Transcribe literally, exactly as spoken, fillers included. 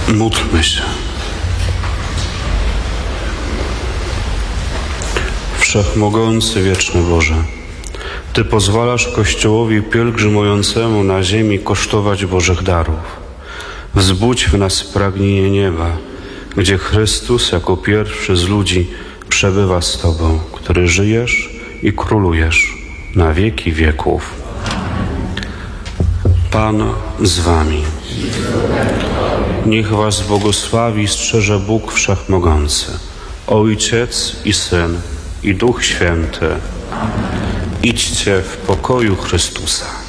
Módlmy się. Wszechmogący, wieczny Boże, Ty pozwalasz Kościołowi pielgrzymującemu na ziemi kosztować Bożych darów. Wzbudź w nas pragnienie nieba, gdzie Chrystus jako pierwszy z ludzi przebywa z Tobą, który żyjesz i królujesz na wieki wieków. Pan z Wami. Niech Was błogosławi i strzeże Bóg Wszechmogący, Ojciec i Syn, i Duch Święty. Idźcie w pokoju Chrystusa.